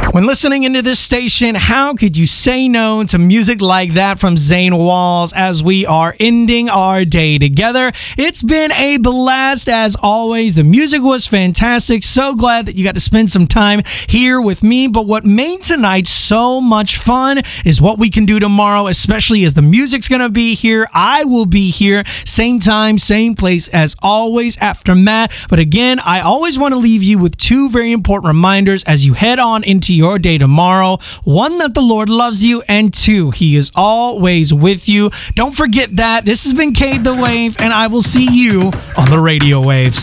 When listening into this station, how could you say no to music like that from Zane Walls as we are ending our day together? It's been a blast as always. The music was fantastic. So glad that you got to spend some time here with me. But what made tonight so much fun is what we can do tomorrow, especially as the music's going to be here. I will be here, same time, same place as always after Matt. But again, I always want to leave you with two very important reminders as you head on into your day tomorrow. One, that the Lord loves you, and two, He is always with you. Don't forget that. This has been Cade the Wave, and I will see you on the radio waves.